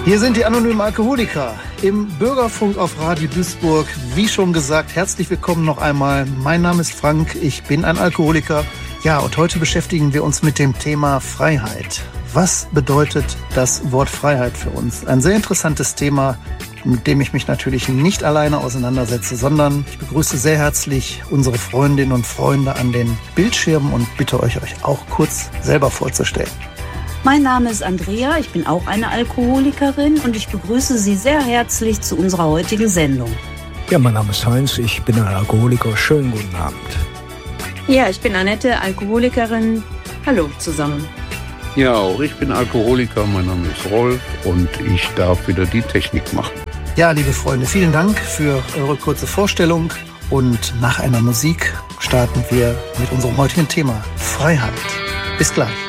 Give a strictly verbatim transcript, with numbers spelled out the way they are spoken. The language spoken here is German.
Hier sind die anonymen Alkoholiker im Bürgerfunk auf Radio Duisburg. Wie schon gesagt, herzlich willkommen noch einmal. Mein Name ist Frank, ich bin ein Alkoholiker. Ja, und heute beschäftigen wir uns mit dem Thema Freiheit. Was bedeutet das Wort Freiheit für uns? Ein sehr interessantes Thema, mit dem ich mich natürlich nicht alleine auseinandersetze, sondern ich begrüße sehr herzlich unsere Freundinnen und Freunde an den Bildschirmen und bitte euch, euch auch kurz selber vorzustellen. Mein Name ist Andrea, ich bin auch eine Alkoholikerin und ich begrüße Sie sehr herzlich zu unserer heutigen Sendung. Ja, mein Name ist Heinz, ich bin ein Alkoholiker. Schönen guten Abend. Ja, ich bin Annette, Alkoholikerin. Hallo zusammen. Ja, auch ich bin Alkoholiker, mein Name ist Rolf und ich darf wieder die Technik machen. Ja, liebe Freunde, vielen Dank für eure kurze Vorstellung und nach einer Musik starten wir mit unserem heutigen Thema Freiheit. Bis gleich.